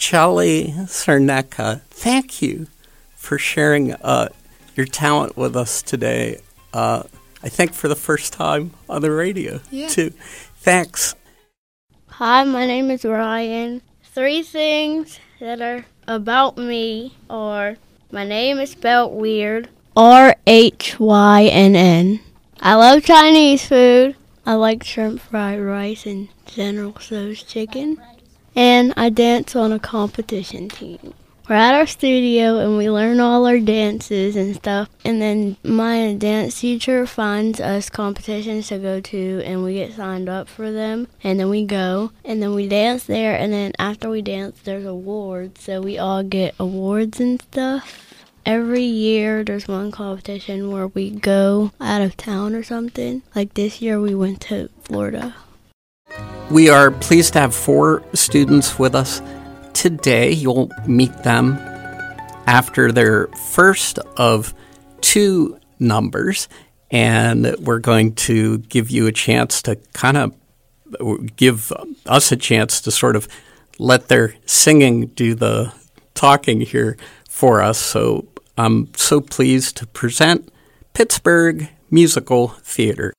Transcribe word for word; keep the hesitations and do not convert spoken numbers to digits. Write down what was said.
Charlie Cernecka, thank you for sharing uh, your talent with us today. Uh, I think for the first time on the radio, yeah. too. Thanks. Hi, my name is Ryan. Three things that are about me are my name is spelled weird, R H Y N N. I love Chinese food. I like shrimp fried rice and General Tso's chicken. And I dance on a competition team. We're at our studio and we learn all our dances and stuff. And then my dance teacher finds us competitions to go to and we get signed up for them. And then we go and then we dance there. And then after we dance, there's awards. So we all get awards and stuff. Every year there's one competition where we go out of town or something. Like this year we went to Florida. We are pleased to have four students with us today. You'll meet them after their first of two numbers, and we're going to give you a chance to kind of give us a chance to sort of let their singing do the talking here for us. So I'm so pleased to present Pittsburgh Musical Theater.